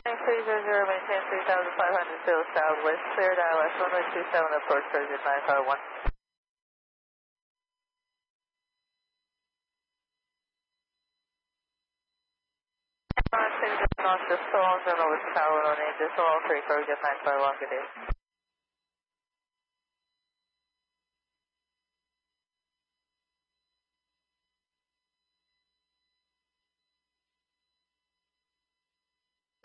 300, maintain 3,500, still southwest, cleared ILS, runway 27, approach President 951. Launch, just so long, over to Tower 1 8, just all 3, Corrigate 951, good day.